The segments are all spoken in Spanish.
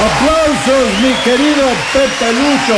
Aplausos, mi querido Pepe Lucho,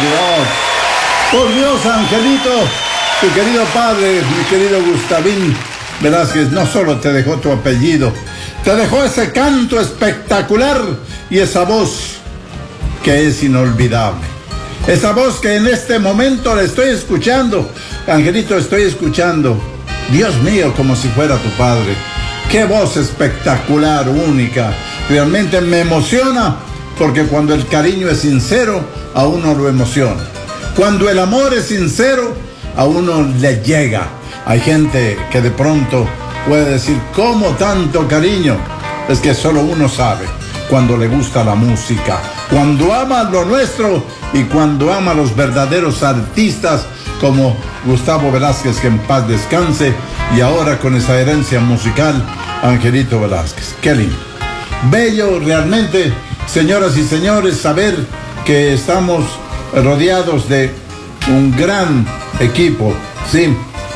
por Dios, Angelito, tu querido padre, mi querido Gustavín Velázquez, no solo te dejó tu apellido, te dejó ese canto espectacular y esa voz que es inolvidable. Esa voz que en este momento la estoy escuchando, Angelito, estoy escuchando. Dios mío, como si fuera tu padre. Qué voz espectacular, única. Realmente me emociona, porque cuando el cariño es sincero, a uno lo emociona. Cuando el amor es sincero, a uno le llega. Hay gente que de pronto puede decir, ¿cómo tanto cariño? Es que solo uno sabe cuando le gusta la música, cuando ama lo nuestro y cuando ama a los verdaderos artistas como Gustavo Velázquez, que en paz descanse, y ahora con esa herencia musical, Angelito Velázquez. Qué lindo. Bello realmente, señoras y señores, saber que estamos rodeados de un gran equipo, ¿sí?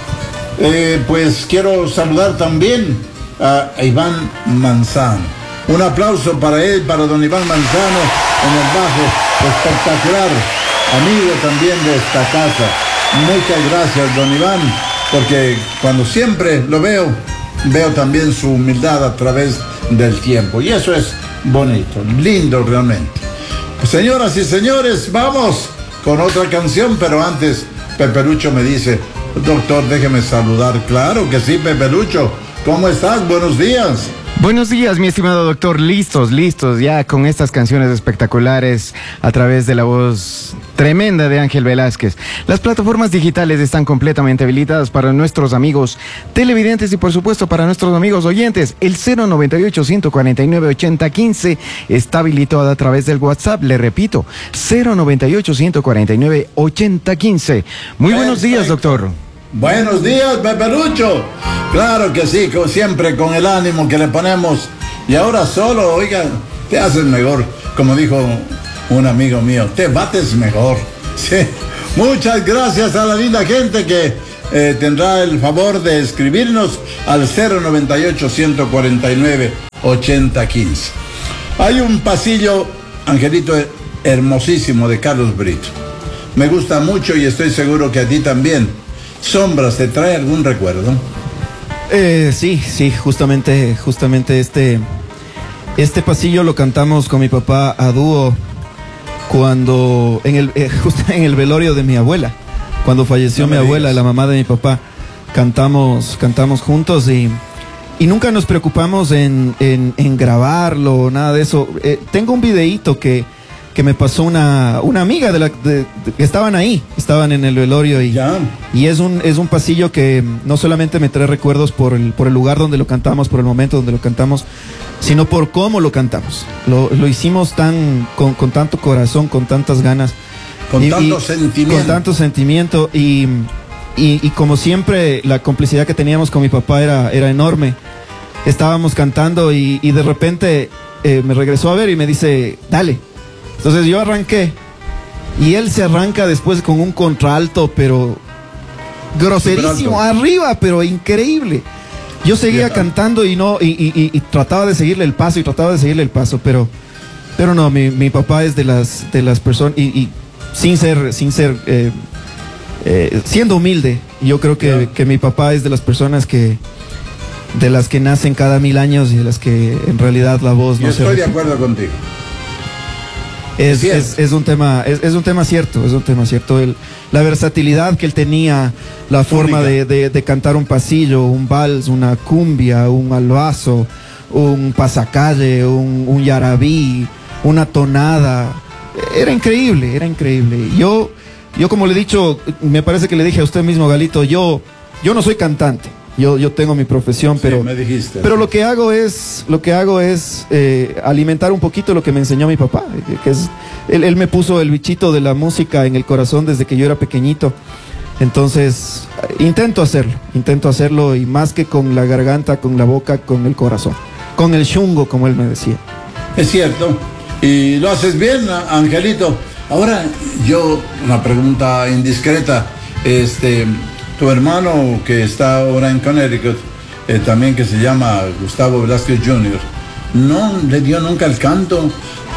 Pues quiero saludar también a Iván Manzano. Un aplauso para él, para don Iván Manzano en el bajo, espectacular, amigo también de esta casa. Muchas gracias, don Iván, porque cuando siempre lo veo también su humildad a través del tiempo, y eso es bonito, lindo realmente. Señoras y señores, vamos con otra canción, pero antes Pepe Lucho me dice, doctor, déjeme saludar. Claro que sí, Pepe Lucho, ¿cómo estás? Buenos días. Buenos días, mi estimado doctor. Listos ya con estas canciones espectaculares a través de la voz tremenda de Ángel Velázquez. Las plataformas digitales están completamente habilitadas para nuestros amigos televidentes y por supuesto para nuestros amigos oyentes. El 098-149-8015 está habilitado a través del WhatsApp. Le repito, 098-149-8015. Muy buenos días, doctor. Buenos días, Pepe Lucho. Claro que sí, como siempre, con el ánimo que le ponemos. Y ahora solo, oiga, te haces mejor. Como dijo un amigo mío, te bates mejor. Sí. Muchas gracias a la linda gente que tendrá el favor de escribirnos al 098-149-8015. Hay un pasillo, Angelito, hermosísimo de Carlos Brito. Me gusta mucho y estoy seguro que a ti también. Sombras, ¿te trae algún recuerdo? Sí, justamente este pasillo lo cantamos con mi papá a dúo cuando justo en el velorio de mi abuela, cuando falleció mi abuela, la mamá de mi papá, cantamos juntos y nunca nos preocupamos en grabarlo, nada de eso. Tengo un videíto que me pasó una amiga que estaban en el velorio y es un pasillo que no solamente me trae recuerdos por el lugar donde lo cantamos, por el momento donde lo cantamos, sino por cómo lo cantamos. Lo hicimos con tanto corazón, con tantas ganas, con tanto sentimiento y como siempre la complicidad que teníamos con mi papá era enorme. Estábamos cantando y de repente me regresó a ver y me dice, dale. Entonces yo arranqué y él se arranca después con un contralto, pero groserísimo, arriba, pero increíble. Yo seguía cantando y trataba de seguirle el paso pero no, mi papá es de las personas y siendo humilde, yo creo que mi papá es de las personas de las que nacen cada 1000 años y de las que en realidad la voz no se... Yo estoy de acuerdo contigo. Es un tema cierto, la versatilidad que él tenía, la forma de cantar un pasillo, un vals, una cumbia, un albazo, un pasacalle, un yarabí, una tonada, era increíble. Yo como le he dicho, me parece que le dije a usted mismo, Galito, yo no soy cantante. Yo tengo mi profesión, pero lo que hago es alimentar un poquito lo que me enseñó mi papá, que es él me puso el bichito de la música en el corazón desde que yo era pequeñito. Entonces intento hacerlo y más que con la garganta, con la boca, con el corazón, con el chungo, como él me decía. Es cierto, y lo haces bien, Angelito. Ahora una pregunta indiscreta, tu hermano que está ahora en Connecticut, también que se llama Gustavo Velázquez Jr., ¿no le dio nunca el canto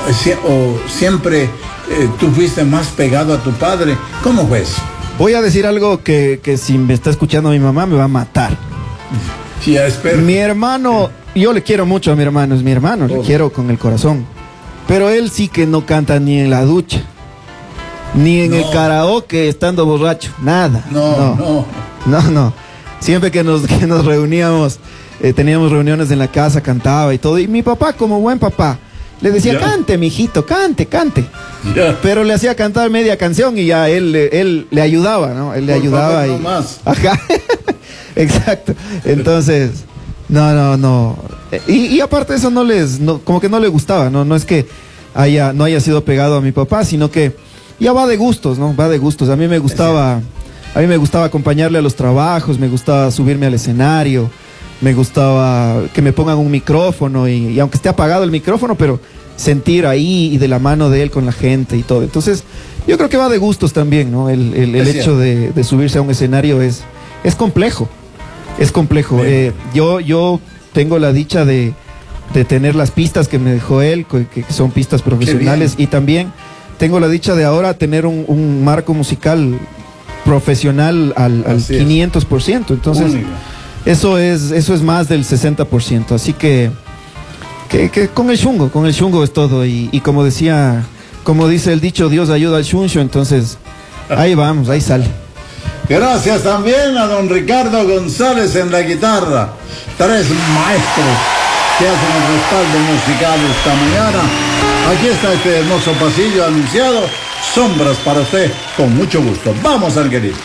o siempre tú fuiste más pegado a tu padre? ¿Cómo fue eso? Voy a decir algo que si me está escuchando mi mamá me va a matar. Sí, espero. Mi hermano, yo le quiero mucho a mi hermano, es mi hermano, le quiero con el corazón. Pero él sí que no canta ni en la ducha, ni en el karaoke estando borracho, nada. No. Siempre que nos reuníamos, teníamos reuniones en la casa, cantaba y todo. Y mi papá, como buen papá, le decía, cante, mijito, cante. Pero le hacía cantar media canción y ya él le ayudaba, ¿no? Él le ayudaba favor, y... no más. Ajá, exacto. Entonces, no. Y aparte de eso, como que no le gustaba, ¿no? No es que no haya sido pegado a mi papá, sino que ya va de gustos, ¿no? Va de gustos. A mí me gustaba acompañarle a los trabajos, me gustaba subirme al escenario, me gustaba que me pongan un micrófono y aunque esté apagado el micrófono, pero sentir ahí y de la mano de él con la gente y todo. Entonces, yo creo que va de gustos también, ¿no? El hecho de subirse a un escenario es complejo. Es complejo. Yo tengo la dicha de tener las pistas que me dejó él, que son pistas profesionales, y también tengo la dicha de ahora tener un marco musical profesional al 500%. Entonces, eso es más del 60%. Así que con el chungo es todo. Y como dice el dicho, Dios ayuda al chuncho. Entonces, ahí vamos, ahí sale. Gracias también a don Ricardo González en la guitarra. 3 maestros que hacen el respaldo musical esta mañana. Aquí está este hermoso pasillo anunciado. Sombras para usted, con mucho gusto. Vamos, Angelito.